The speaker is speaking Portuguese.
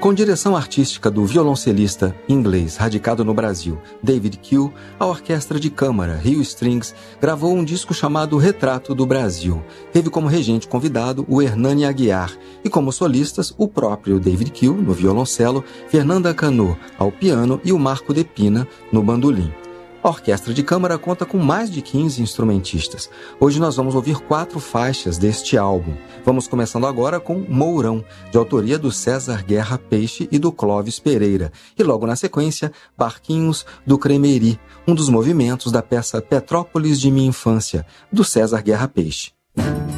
Com direção artística do violoncelista inglês radicado no Brasil, David Kew, a Orquestra de Câmara Rio Strings gravou um disco chamado Retrato do Brasil. Teve como regente convidado o Hernani Aguiar e como solistas o próprio David Kew no violoncelo, Fernanda Cano ao piano e o Marco de Pina no bandolim. A Orquestra de Câmara conta com mais de 15 instrumentistas. Hoje nós vamos ouvir 4 faixas deste álbum. Vamos começando agora com Mourão, de autoria do César Guerra Peixe e do Clóvis Pereira. E logo na sequência, Barquinhos do Cremeri, um dos movimentos da peça Petrópolis de Minha Infância, do César Guerra Peixe.